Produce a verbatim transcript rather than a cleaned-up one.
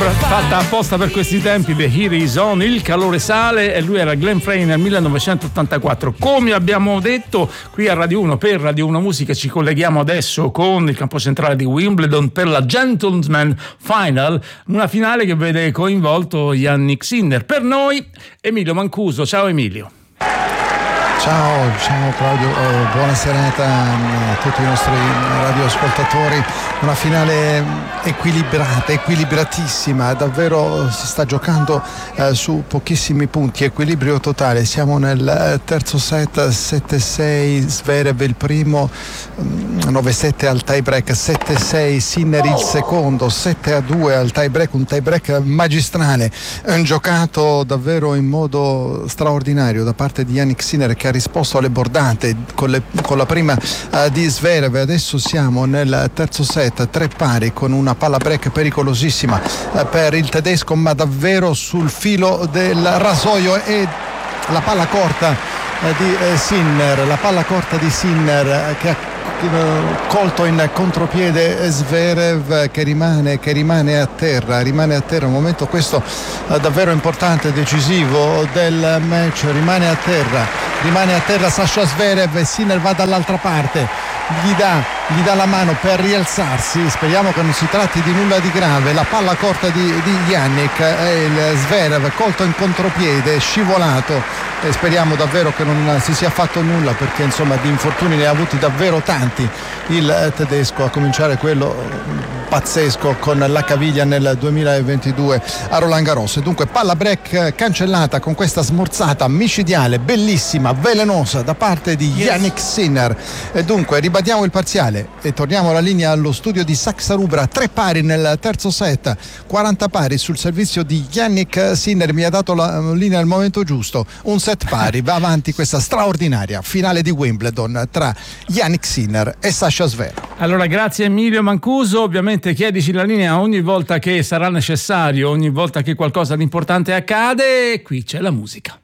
fatta apposta per questi tempi, The Heat Is On, il calore sale, e lui era Glenn Frey nel millenovecentottantaquattro. Come abbiamo detto qui a Radio uno, per Radio uno Musica, ci colleghiamo adesso con il campo centrale di Wimbledon per la Gentleman Final, una finale che vede coinvolto Jannik Sinner. Per noi Emilio Mancuso. Ciao Emilio. Ciao, ciao Claudio, eh, buona serata a tutti i nostri radioascoltatori. Una finale equilibrata, equilibratissima, davvero si sta giocando eh, su pochissimi punti, equilibrio totale. Siamo nel eh, terzo set, sette sei Zverev il primo, nove sette al tie break, sette sei Sinner il secondo, sette a due al tie break, un tie break magistrale, un giocato davvero in modo straordinario da parte di Jannik Sinner, che ha risposto alle bordate con, le, con la prima uh, di Zverev. Adesso siamo nel terzo set, tre pari, con una palla break pericolosissima uh, per il tedesco, ma davvero sul filo del rasoio, e la palla corta uh, di uh, Sinner, la palla corta di Sinner uh, che ha colto in contropiede Zverev, che rimane, che rimane a terra, rimane a terra, un momento questo eh, davvero importante, decisivo del match. Rimane a terra, rimane a terra Sasha Zverev, e Sinner va dall'altra parte, gli dà, gli dà la mano per rialzarsi. Speriamo che non si tratti di nulla di grave. La palla corta di, di Jannik, e il Zverev colto in contropiede, scivolato, e speriamo davvero che non si sia fatto nulla, perché insomma di infortuni ne ha avuti davvero tanti il tedesco, a cominciare quello pazzesco con la caviglia nel duemilaventidue a Roland Garros. Dunque palla break cancellata con questa smorzata micidiale, bellissima, velenosa da parte di Jannik Sinner. E dunque ribadiamo il parziale e torniamo alla linea allo studio di Saxa Rubra. Tre pari nel terzo set, quaranta pari sul servizio di Jannik Sinner. Mi ha dato la linea al momento giusto. Un set pari, va avanti questa straordinaria finale di Wimbledon tra Jannik Sinner e Sasha Zverev. Allora grazie Emilio Mancuso, ovviamente chiedici la linea ogni volta che sarà necessario, ogni volta che qualcosa di importante accade, e qui c'è la musica.